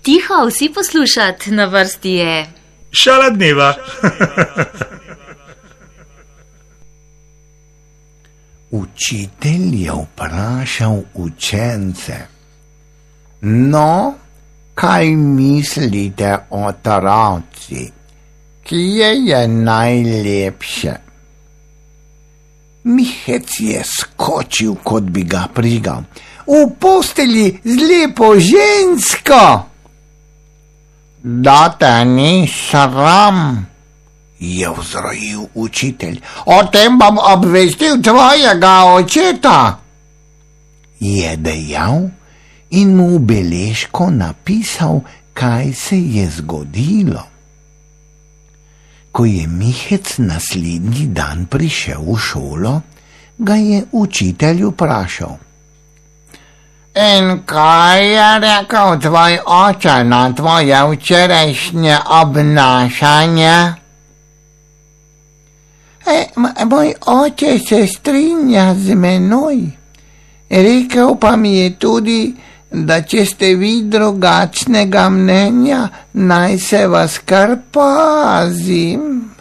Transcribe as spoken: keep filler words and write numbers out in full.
Tiho, vsi poslušat, na vrsti je Šala dneva. Učitelj je vprašal učence: No, kaj mislite o taravci? Kje je najlepše? Mihec je skočil, kot bi ga prižgal. V postelji z lepo žensko. Da te ni sram, je vzrojil učitelj. O tem bom obvestil tvojega očeta, je dejal in mu v beležko napisal, kaj se je zgodilo. Ko je Mihec naslednji dan prišel v šolo, ga je učitelj vprašal: In kaj je rekel tvoj oče na tvoje včerajšnje obnašanje? E, moj oče se strinja z menoj. Rekel pa mi je tudi, da če ste vi drugačnega mnenja, naj se vas kar pazim.